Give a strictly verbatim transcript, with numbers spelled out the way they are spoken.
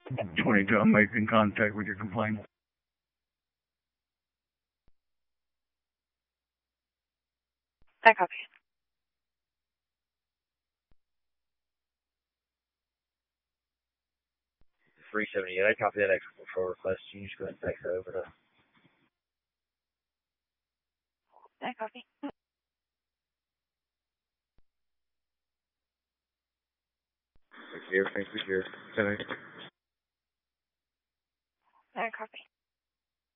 twenty-two, I'm making contact with your complainant. I copy. three seventy-eight, I copy that extra control request. You just go ahead and text that over to. I copy. Thanks for everything for your tonight. I copy.